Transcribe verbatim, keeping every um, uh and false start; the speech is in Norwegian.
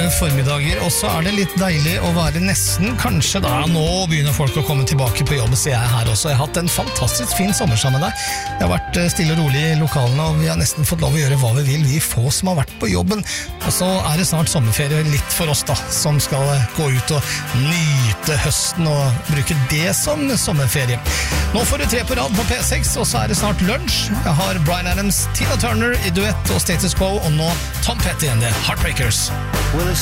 formiddager, og så er det litt deilig å være nesten, kanskje da, nå begynner folk å komme tilbake på jobb, så jeg er her også. Jeg har hatt en fantastisk fin sommer sammen med deg. Jeg har vært stille og rolig i lokalene, og vi har nesten fått lov å gjøre hva vi vil, vi få som har vært på jobben. Og så er det snart sommerferie litt for oss da, som skal gå ut og nyte høsten og bruke det som sommerferie. Nå får du tre på rad på P seks, og så er det snart lunsj. Jeg har Bryan Adams, Tina Turner i duett og Status Quo, og nå Tom Petty and the Heartbreakers. Well,